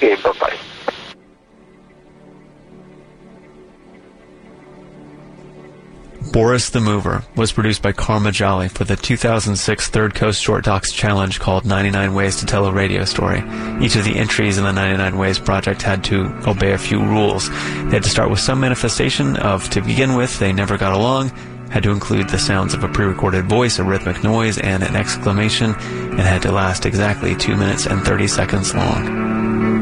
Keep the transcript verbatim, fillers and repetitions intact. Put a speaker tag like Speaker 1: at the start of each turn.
Speaker 1: Okay, bye-bye.
Speaker 2: Boris the Mover was produced by Karma Jolly for the two thousand six Third Coast Short Docs Challenge called ninety-nine Ways to Tell a Radio Story. Each of the entries in the ninety-nine Ways project had to obey a few rules. They had to start with some manifestation of, to begin with, they never got along, had to include the sounds of a pre-recorded voice, a rhythmic noise, and an exclamation, and had to last exactly two minutes and thirty seconds long.